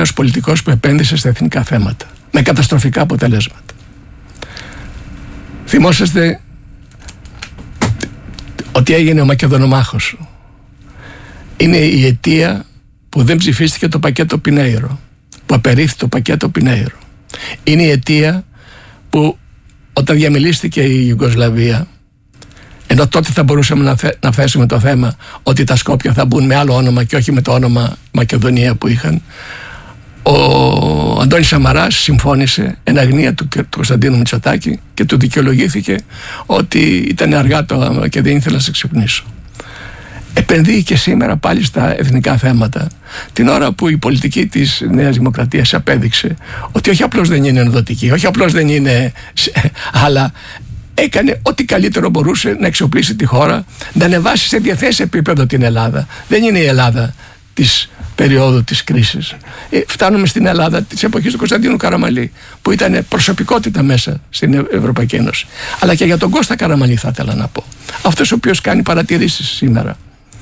νέος πολιτικός που επένδυσε στα εθνικά θέματα με καταστροφικά αποτελέσματα. Θυμόσαστε ότι έγινε ο Μακεδονομάχος. Είναι η αιτία που δεν ψηφίστηκε το πακέτο Πινέιρο, που απερίφθη το πακέτο Πινέιρο. Είναι η αιτία που όταν διαμελίστηκε η Ιουγκοσλαβία, ενώ τότε θα μπορούσαμε να θέσουμε το θέμα ότι τα Σκόπια θα μπουν με άλλο όνομα και όχι με το όνομα Μακεδονία που είχαν, ο Αντώνης Σαμαράς συμφώνησε εν αγνία του Κωνσταντίνου Μητσοτάκη και του δικαιολογήθηκε ότι ήταν αργά το άμα και δεν ήθελα να σε ξυπνήσω. Επενδύει και σήμερα πάλι στα εθνικά θέματα, την ώρα που η πολιτική της Νέας Δημοκρατίας απέδειξε ότι όχι απλώς δεν είναι ενδοτική, όχι απλώς δεν είναι, αλλά έκανε ό,τι καλύτερο μπορούσε να εξοπλίσει τη χώρα, να ανεβάσει σε διεθνές επίπεδο την Ελλάδα. Δεν είναι η Ελλάδα της περίοδου της κρίσης. Φτάνουμε στην Ελλάδα της εποχής του Κωνσταντίνου Καραμαλή, που ήταν προσωπικότητα μέσα στην Ευρωπαϊκή Ένωση. Αλλά και για τον Κώστα Καραμαλή θα ήθελα να πω. Αυτός ο οποίος κάνει παρατηρήσεις σήμερα.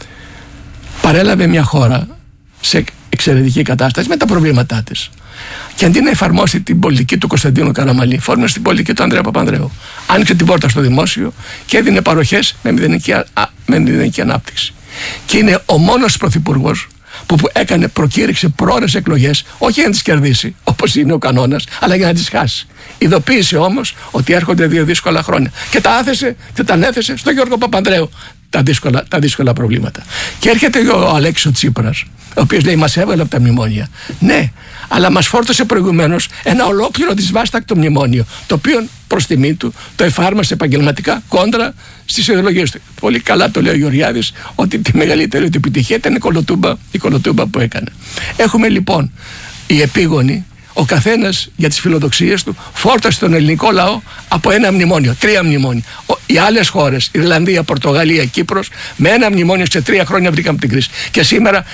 Παρέλαβε μια χώρα σε εξαιρετική κατάσταση με τα προβλήματά της. Και αντί να εφαρμόσει την πολιτική του Κωνσταντίνου Καραμαλή, φόρμασε την πολιτική του Ανδρέα Παπανδρέου. Άνοιξε την πόρτα στο δημόσιο και έδινε παροχές με μηδενική ανάπτυξη. Και είναι ο μόνος πρωθυπουργός που προκήρυξε πρόορες εκλογές, όχι για να τις κερδίσει, όπως είναι ο κανόνας, αλλά για να τις χάσει. Ειδοποίησε όμως ότι έρχονται 2 δύσκολα χρόνια. Και τα ανέθεσε στον Γιώργο Παπανδρέου τα δύσκολα προβλήματα. Και έρχεται ο Αλέξης Τσίπρας, ο οποίος λέει μας έβγαλε από τα μνημόνια. Ναι, αλλά μας φόρτωσε προηγουμένως ένα ολόκληρο δυσβάστακτο μνημόνιο, το οποίο προς τιμή του το εφάρμοσε επαγγελματικά κόντρα στις ιδεολογίες του. Πολύ καλά το λέει ο Γεωργιάδης ότι τη μεγαλύτερη του επιτυχία ήταν η κολοτούμπα που έκανε. Έχουμε λοιπόν οι επίγονοι, ο καθένας για τις φιλοδοξίες του φόρτωσε τον ελληνικό λαό από ένα μνημόνιο, 3 μνημόνια. Οι άλλες χώρες, Ιρλανδία, Πορτογαλία, Κύπρος, με ένα μνημόνιο σε 3 χρόνια βρήκαμε την κρίση. Και σήμερα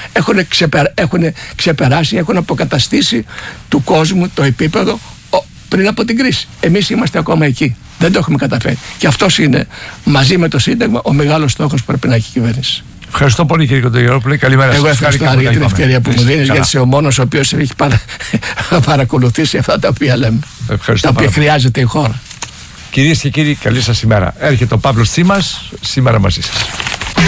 έχουν ξεπεράσει, έχουν αποκαταστήσει του κόσμου το επίπεδο πριν από την κρίση. Εμείς είμαστε ακόμα εκεί. Δεν το έχουμε καταφέρει. Και αυτός είναι, μαζί με το Σύνταγμα, ο μεγάλος στόχος που πρέπει να έχει η κυβέρνηση. Ευχαριστώ πολύ, κύριε Κοντογερόπουλε. Καλημέρα σας. Εγώ ευχαριστώ για την ευκαιρία που μου δίνεις, γιατί είσαι ο μόνος ο οποίος έχει παρακολουθήσει αυτά τα οποία λέμε. Τα οποία χρειάζεται η χώρα. Κυρίες και κύριοι, καλή σας ημέρα. Έρχεται ο Παύλος Τσίμας σήμερα μαζί σας.